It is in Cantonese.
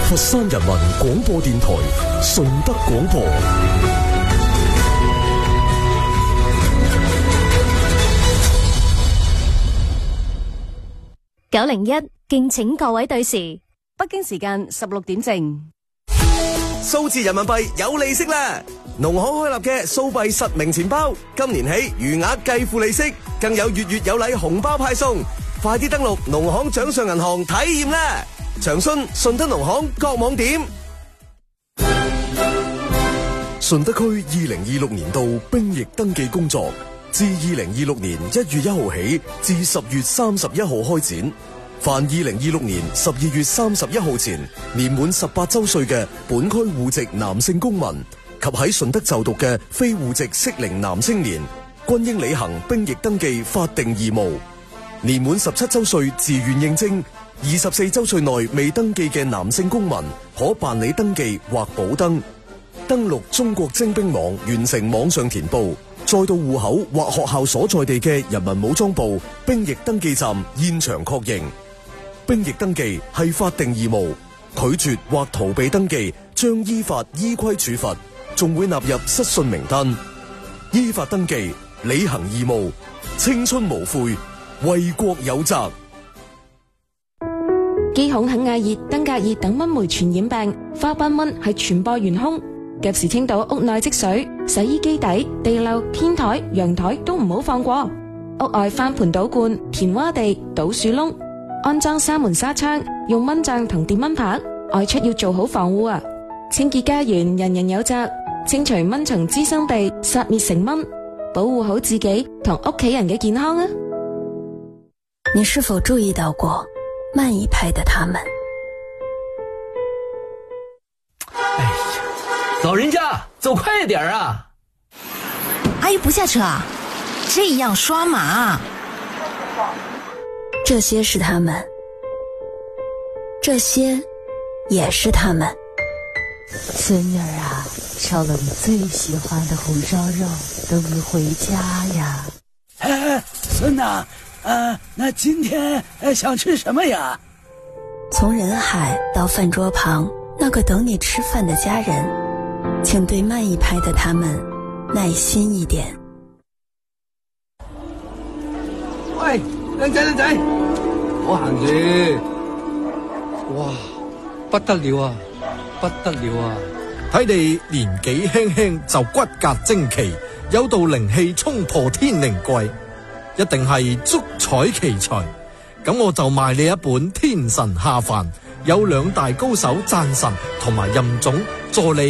佛山人民廣播電台順德廣播。 901，敬請各位對時。 北京時間16點正。 數字人民幣有利息啦！農行開立嘅數幣實名錢包，今年起餘額計付利息，更有月月有禮紅包派送。快啲登錄農行掌上銀行體驗啦！詳詢順德農行各網點。 順德區2026年度兵役登記工作自2026年1月1號起至10月31號開展。凡2026年12月31號前年滿18周歲嘅本區戶籍男性公民及喺順德就讀嘅非戶籍適齡男青年，均應履行兵役登記法定義務。年滿17周歲自願應徵，24周歲內未登記嘅男性公民可辦理登記或補登。登錄中國徵兵網完成網上填報，再到戶口或學校所在地嘅人民武裝部兵役登記站現場確認。兵役登記係法定義務，拒絕或逃避登記將依法依規處罰，仲會納入失信名單。依法登記，履行義務，青春無悔，為國有責。 肌孔肯亞熱、登革熱等蚊媒傳染病，花斑蚊係傳播元兇。及時清倒屋內積水，洗衣機底、地漏、天台、陽台都唔好放過。屋外翻盆倒罐、填窪地、倒樹窿，安裝紗門紗窗，用蚊帳同電蚊拍。外出要做好防護啊！清潔家園，人人有責。清除蚊蟲滋生地，殺滅成蚊，保護好自己同屋企人嘅健康啊！ 你是否注意到過慢一拍的他們？ 哎呀，老人家走快點啊！ 阿姨不下車啊，這樣刷馬。 這些是他們，這些也是他們。 孫女兒啊，燒了你最喜歡的紅燒肉，等你回家呀。 孫吶，那今天想吃什麼呀？ 從人海到飯桌旁，那個等你吃飯的家人，請對慢一拍的他們耐心一點。 喂，靚仔靚仔，我行住。 哇，不得了啊！不得了啊！ 睇你年紀輕輕就骨骼精奇，有道靈氣衝破天靈櫃，一定係足彩奇才。咁我就賣你一本《天神下凡》，有兩大高手贊神同埋任總助你。